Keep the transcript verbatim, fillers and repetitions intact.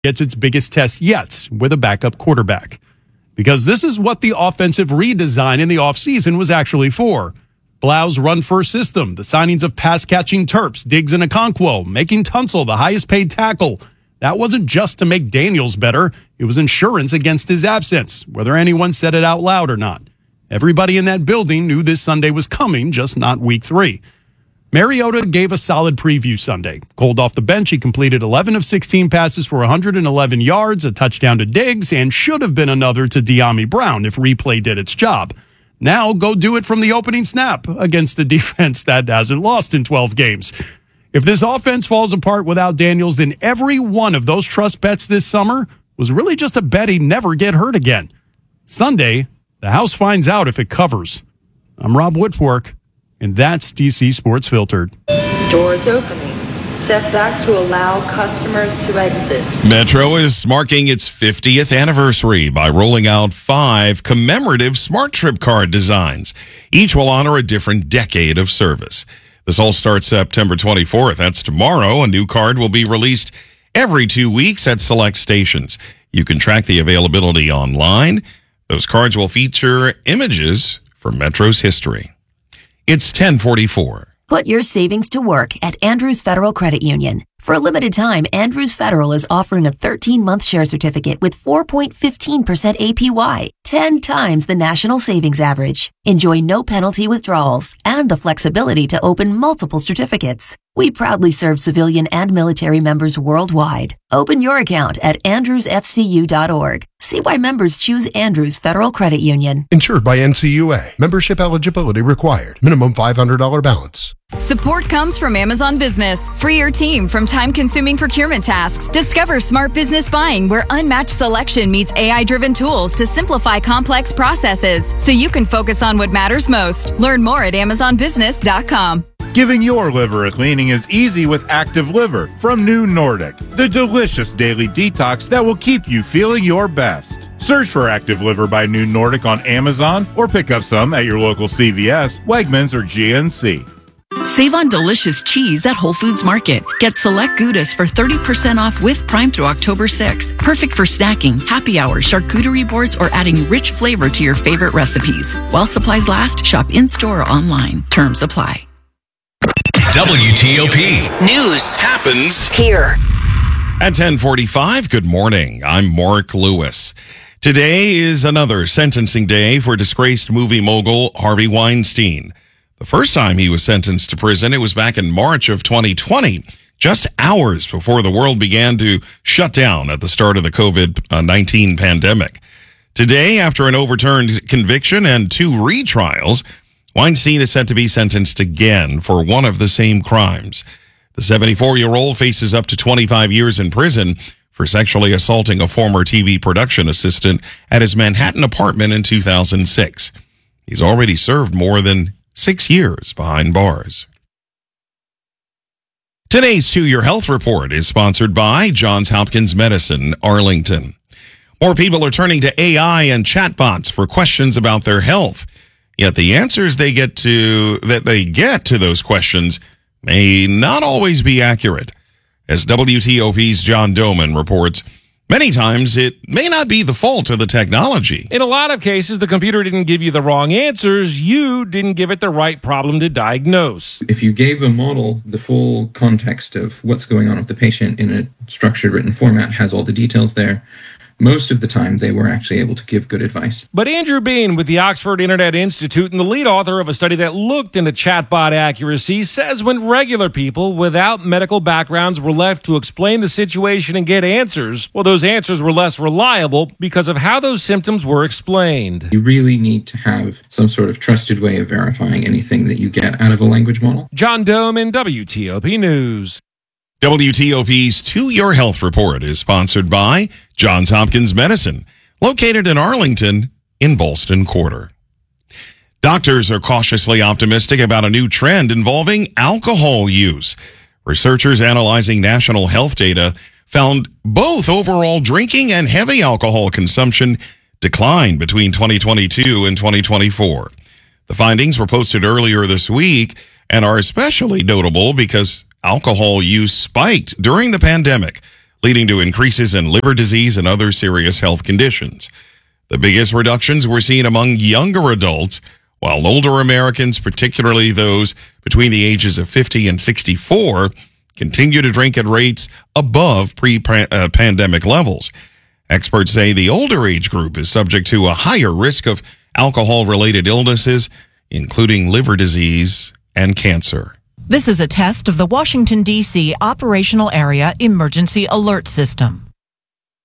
gets its biggest test yet with a backup quarterback. Because this is what the offensive redesign in the offseason was actually for. Blau's run-first system, the signings of pass-catching Terps, Diggs and Okonkwo, making Tunsil the highest-paid tackle. That wasn't just to make Daniels better. It was insurance against his absence, whether anyone said it out loud or not. Everybody in that building knew this Sunday was coming, just not week three. Mariota gave a solid preview Sunday. Cold off the bench, he completed eleven of sixteen passes for one hundred eleven yards, a touchdown to Diggs, and should have been another to De'Ami Brown if replay did its job. Now go do it from the opening snap against a defense that hasn't lost in twelve games. If this offense falls apart without Daniels, then every one of those trust bets this summer was really just a bet he'd never get hurt again. Sunday, the house finds out if it covers. I'm Rob Woodfork, and that's D C Sports Filtered. Doors opening. Step back to allow customers to exit. Metro is marking its fiftieth anniversary by rolling out five commemorative Smart Trip card designs. Each will honor a different decade of service. This all starts September twenty-fourth. That's tomorrow. A new card will be released every two weeks at select stations. You can track the availability online. Those cards will feature images from Metro's history. It's ten forty-four. Put your savings to work at Andrews Federal Credit Union. For a limited time, Andrews Federal is offering a thirteen-month share certificate with four point one five percent A P Y, ten times the national savings average. Enjoy no penalty withdrawals and the flexibility to open multiple certificates. We proudly serve civilian and military members worldwide. Open your account at andrews f c u dot org. See why members choose Andrews Federal Credit Union. Insured by N C U A. Membership eligibility required. Minimum five hundred dollars balance. Support comes from Amazon Business. Free your team from time-consuming procurement tasks. Discover smart business buying where unmatched selection meets A I-driven tools to simplify complex processes so you can focus on what matters most. Learn more at amazon business dot com. Giving your liver a cleaning is easy with Active Liver from New Nordic, the delicious daily detox that will keep you feeling your best. Search for Active Liver by New Nordic on Amazon or pick up some at your local C V S, Wegmans, or G N C. Save on delicious cheese at Whole Foods Market. Get select Goudas for thirty percent off with Prime through October sixth. Perfect for snacking, happy hour, charcuterie boards, or adding rich flavor to your favorite recipes. While supplies last, shop in-store or online. Terms apply. W T O P News happens here. At ten forty-five, good morning. I'm Mark Lewis. Today is another sentencing day for disgraced movie mogul Harvey Weinstein. The first time he was sentenced to prison, it was back in March of twenty twenty, just hours before the world began to shut down at the start of the covid nineteen pandemic. Today, after an overturned conviction and two retrials, Weinstein is set to be sentenced again for one of the same crimes. The seventy-four-year-old faces up to twenty-five years in prison for sexually assaulting a former T V production assistant at his Manhattan apartment in two thousand six. He's already served more than six years behind bars. Today's To Your Health Report is sponsored by Johns Hopkins Medicine, Arlington. More people are turning to A I and chatbots for questions about their health. Yet the answers they get to that they get to those questions may not always be accurate. As W T O P's John Doman reports, many times it may not be the fault of the technology. In a lot of cases, the computer didn't give you the wrong answers. You didn't give it the right problem to diagnose. If you gave a model the full context of what's going on with the patient in a structured written format, has all the details there, most of the time they were actually able to give good advice. But Andrew Bean with the Oxford Internet Institute and the lead author of a study that looked into chatbot accuracy says when regular people without medical backgrounds were left to explain the situation and get answers, well, those answers were less reliable because of how those symptoms were explained. You really need to have some sort of trusted way of verifying anything that you get out of a language model. John Doman, W T O P News. W T O P's To Your Health Report is sponsored by Johns Hopkins Medicine, located in Arlington in Ballston Quarter. Doctors are cautiously optimistic about a new trend involving alcohol use. Researchers analyzing national health data found both overall drinking and heavy alcohol consumption declined between twenty twenty-two and twenty twenty-four. The findings were posted earlier this week and are especially notable because alcohol use spiked during the pandemic, leading to increases in liver disease and other serious health conditions. The biggest reductions were seen among younger adults, while older Americans, particularly those between the ages of fifty and sixty-four, continue to drink at rates above pre-pandemic levels. Experts say the older age group is subject to a higher risk of alcohol-related illnesses, including liver disease and cancer. This is a test of the Washington, D C Operational Area Emergency Alert System.